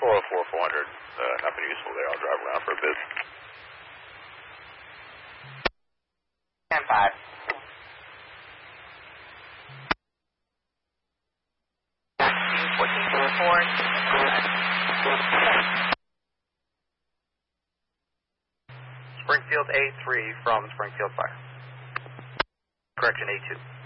404-400, not been useful there. I'll drive around for a bit. 10-5. Springfield A3 from Springfield Fire. Correction, A2.